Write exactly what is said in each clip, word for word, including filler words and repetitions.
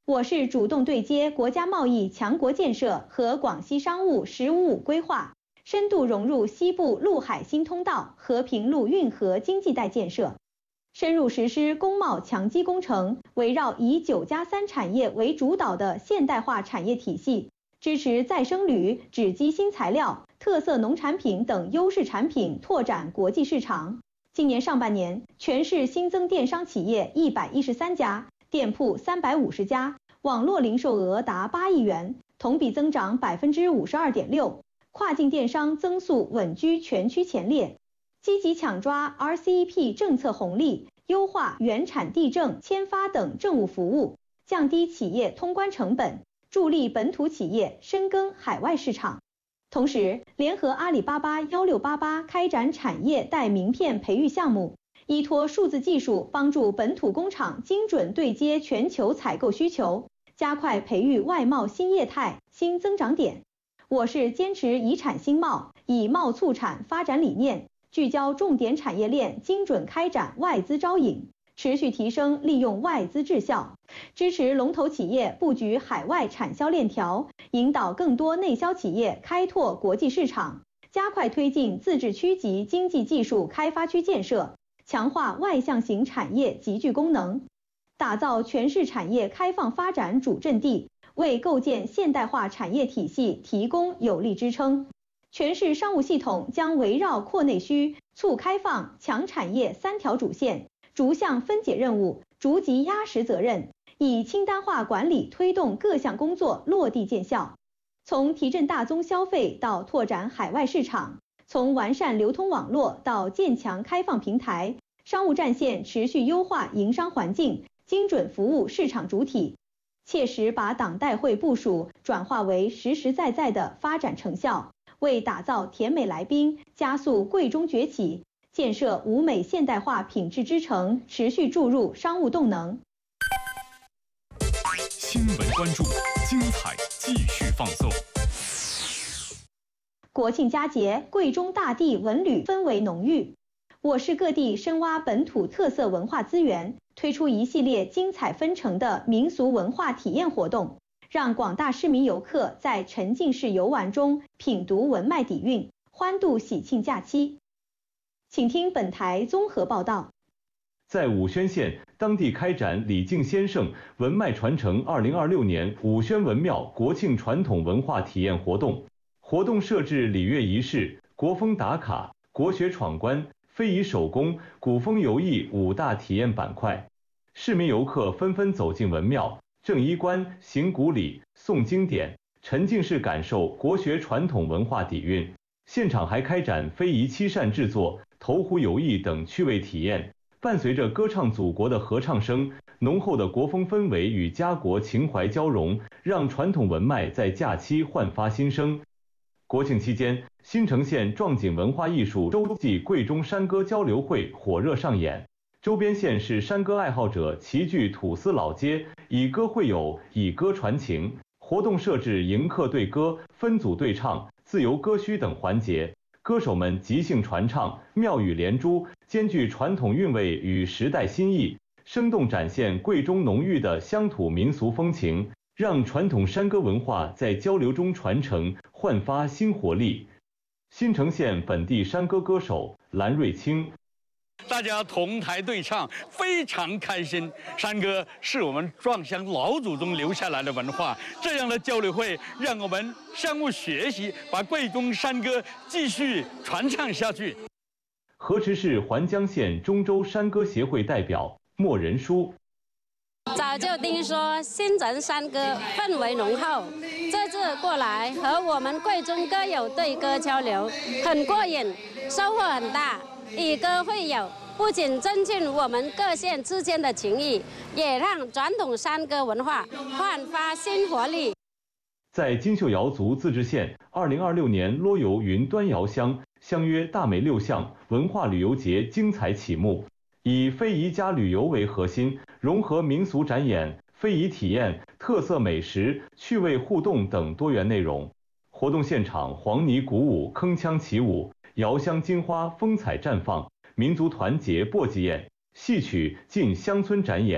我市主动对接国家贸易强国建设和广西商务“十五五”规划，深度融入西部陆海新通道和平陆运河经济带建设，深入实施工贸强基工程，围绕以九加三产业为主导的现代化产业体系，支持再生铝、纸基新材料、特色农产品等优势产品拓展国际市场。今年上半年，全市新增电商企业一百一十三家，店铺三百五十家，网络零售额达八亿元，同比增长百分之五十二点六，跨境电商增速稳居全区前列。积极抢抓 R C E P 政策红利，优化原产地证签发等政务服务，降低企业通关成本，助力本土企业深耕海外市场。同时，联合阿里巴巴一六八八开展产业带名片培育项目，依托数字技术帮助本土工厂精准对接全球采购需求，加快培育外贸新业态、新增长点。我市坚持以产兴贸、以贸促产发展理念，聚焦重点产业链，精准开展外资招引，持续提升利用外资质效，支持龙头企业布局海外产销链条，引导更多内销企业开拓国际市场，加快推进自治区级经济技术开发区建设，强化外向型产业集聚功能，打造全市产业开放发展主阵地，为构建现代化产业体系提供有力支撑。全市商务系统将围绕扩内需、促开放、强产业三条主线，逐项分解任务，逐级压实责任，以清单化管理推动各项工作落地见效。从提振大宗消费到拓展海外市场，从完善流通网络到建强开放平台，商务战线持续优化营商环境，精准服务市场主体，切实把党代会部署转化为实实在在的发展成效，为打造甜美来宾、加速贵中崛起、建设吴美现代化品质之城持续注入商务动能。 新闻关注，精彩继续放送。 国庆佳节，贵中大地文旅氛围浓郁。我市各地深挖本土特色文化资源，推出一系列精彩纷呈的民俗文化体验活动，让广大市民游客在沉浸式游玩中品读文脉底蕴，欢度喜庆假期。请听本台综合报道。 在武宣县，当地开展李敬先生文脉传承二零二六年武宣文庙国庆传统文化体验活动。活动设置礼乐仪式、国风打卡、国学闯关、非遗手工、古风游艺五大体验板块。市民游客纷纷走进文庙，正衣冠、行古礼、诵经典，沉浸式感受国学传统文化底蕴。现场还开展非遗漆扇制作、投壶游艺等趣味体验。伴随着歌唱祖国的合唱声，浓厚的国风氛围与家国情怀交融，让传统文脉在假期焕发新生。国庆期间，新城县壮锦文化艺术洲际贵中山歌交流会火热上演，周边县市山歌爱好者齐聚土司老街，以歌会友，以歌传情。活动设置迎客对歌、分组对唱、自由歌虚等环节，歌手们即兴传唱，妙语连珠，兼具传统韵味与时代新意，生动展现贵中浓郁的乡土民俗风情，让传统山歌文化在交流中传承，焕发新活力。新城县本地山歌歌手蓝瑞清， 大家同台对唱，非常开心。山歌是我们壮乡老祖宗留下来的文化，这样的交流会让我们相互学习，把贵中山歌继续传唱下去。 河池市环江县中州山歌协会代表莫仁书， 早就听说新城山歌氛围浓厚，这次过来和我们贵中歌友对歌交流，很过瘾，收获很大。以歌会友，不仅增进我们各县之间的情谊，也让传统山歌文化焕发新活力。 在金秀瑶族自治县，二零二六年洛游云端瑶乡相约大美六巷文化旅游节精彩启幕，以非遗加旅游为核心，融合民俗展演、非遗体验、特色美食、趣味互动等多元内容。活动现场，黄泥鼓舞、铿锵起舞，瑶乡金花风采绽放，民族团结簸箕宴，戏曲进乡村展演，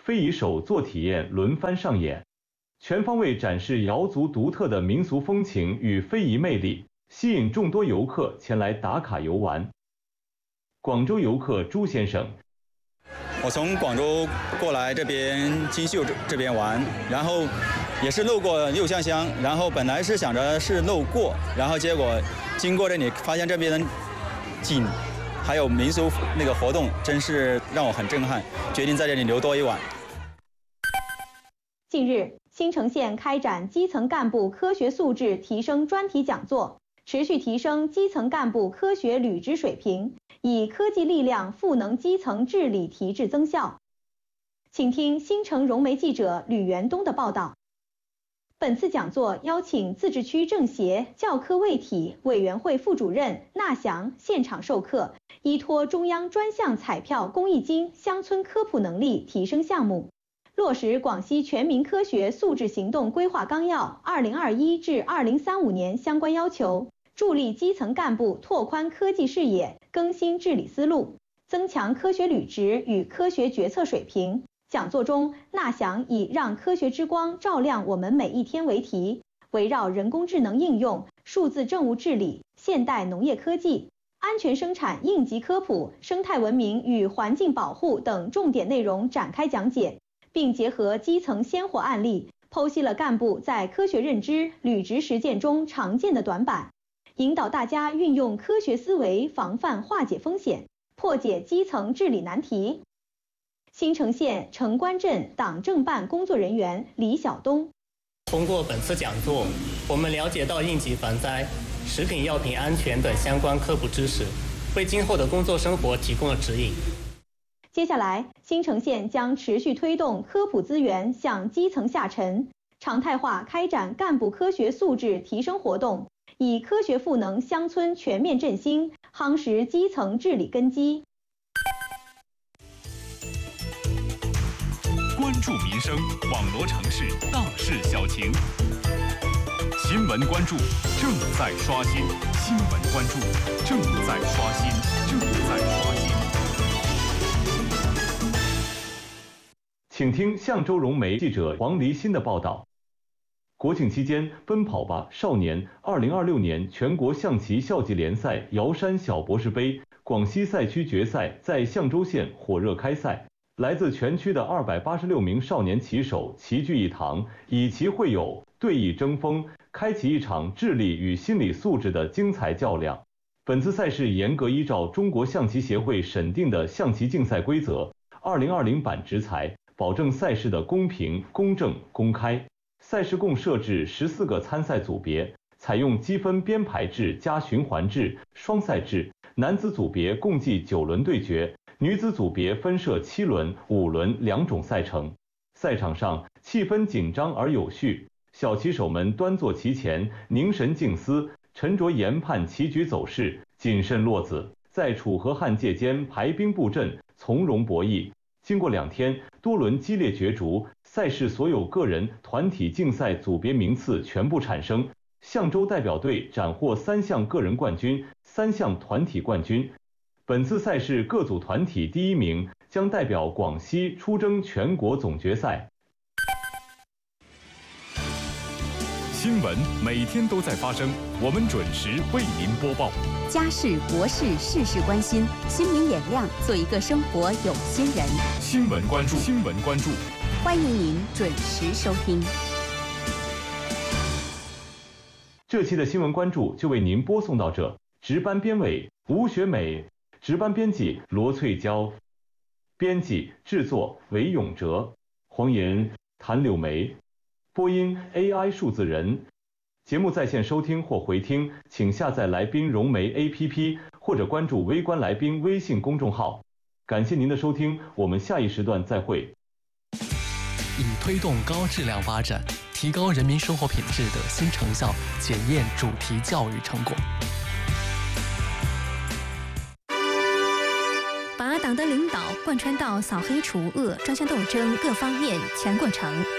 非遗手作体验轮番上演，全方位展示瑶族独特的民俗风情与非遗魅力，吸引众多游客前来打卡游玩。广州游客朱先生， 我从广州过来这边金秀这边玩，然后也是路过六巷乡，然后本来是想着是路过，然后结果经过这里发现这边的景还有民俗那个活动，真是让我很震撼，决定在这里留多一晚。 近日，新城县开展基层干部科学素质提升专题讲座，持续提升基层干部科学履职水平，以科技力量赋能基层治理提质增效。请听新城融媒记者吕元东的报道。本次讲座邀请自治区政协教科卫体委员会副主任纳祥现场授课，依托中央专项彩票公益金乡村科普能力提升项目，落实广西全民科学素质行动规划纲要二零二一至二零三五年相关要求，助力基层干部拓宽科技视野，更新治理思路，增强科学履职与科学决策水平。讲座中，纳祥以让科学之光照亮我们每一天为题，围绕人工智能应用、数字政务治理、现代农业科技、安全生产应急科普、生态文明与环境保护等重点内容展开讲解，并结合基层鲜活案例，剖析了干部在科学认知、履职实践中常见的短板，引导大家运用科学思维防范化解风险，破解基层治理难题。新城县城关镇党政办工作人员李晓东， 通过本次讲座，我们了解到应急防灾、食品药品安全等相关科普知识，为今后的工作生活提供了指引。 接下来，新城县将持续推动科普资源向基层下沉，常态化开展干部科学素质提升活动，以科学赋能乡村全面振兴，夯实基层治理根基。 关注民生，网罗城市大事小情。新闻关注正在刷新，新闻关注正在刷新，正在刷新。 请听象州融媒记者黄黎欣的报道。国庆期间，奔跑吧少年二零二六年全国象棋校际联赛瑶山小博士杯广西赛区决赛在象州县火热开赛。来自全区的二百八十六名少年棋手齐聚一堂，以棋会友，对弈争锋，开启一场智力与心理素质的精彩较量。本次赛事严格依照中国象棋协会审定的象棋竞赛规则二零二零版执裁，保证赛事的公平、公正、公开。赛事共设置十四个参赛组别，采用积分编排制加循环制、双赛制。男子组别共计九轮对决。女子组别分设七轮、五轮两种赛程。赛场上气氛紧张而有序，小棋手们端坐棋前，凝神静思，沉着研判棋局走势，谨慎落子，在楚河汉界间排兵布阵，从容博弈。经过两天多轮激烈角逐，赛事所有个人、团体竞赛组别名次全部产生。象州代表队斩获三项个人冠军、三项团体冠军。本次赛事各组团体第一名将代表广西出征全国总决赛。 新闻每天都在发生，我们准时为您播报。 家事国事事事关心，心明眼亮，做一个生活有心人。 新闻关注，新闻关注， 欢迎您准时收听。 这期的新闻关注就为您播送到这，值班编委吴学美。值班编辑罗翠娇，编辑制作韦永哲，黄岩谭柳梅，播音 A I 数字人。节目在线收听或回听，请下载来宾融媒 A P P 或者关注微观来宾微信公众号。感谢您的收听，我们下一时段再会。 以推动高质量发展、提高人民生活品质的新成效，检验主题教育成果。 把党的领导贯穿到扫黑除恶、专项斗争各方面全过程。